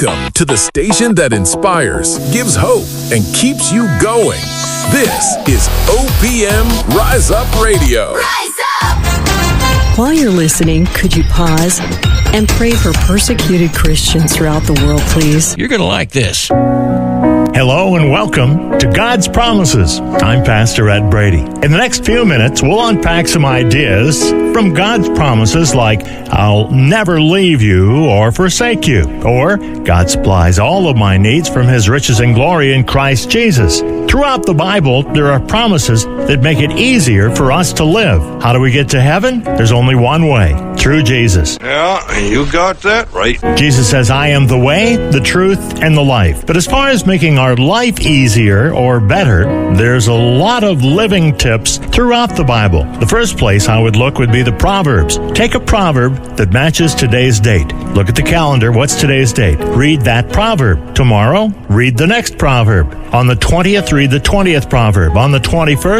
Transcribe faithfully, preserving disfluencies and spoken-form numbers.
Welcome to the station that inspires, gives hope, and keeps you going. This is O P M Rise Up Radio. Rise up! While you're listening, could you pause and pray for persecuted Christians throughout the world, please? You're going to like this. Hello and welcome to God's Promises. I'm Pastor Ed Brady. In the next few minutes, we'll unpack some ideas from God's promises like, I'll never leave you or forsake you, or God supplies all of my needs from His riches and glory in Christ Jesus. Throughout the Bible, there are promises that make it easier for us to live. How do we get to heaven? There's only one way, through Jesus. Yeah, you got that right. Jesus says, I am the way, the truth, and the life. But as far as making our life easier or better, there's a lot of living tips throughout the Bible. The first place I would look would be the Proverbs. Take a proverb that matches today's date. Look at the calendar. What's today's date? Read that proverb. Tomorrow, read the next proverb. On the twentieth, read the twentieth proverb. On the twenty-first,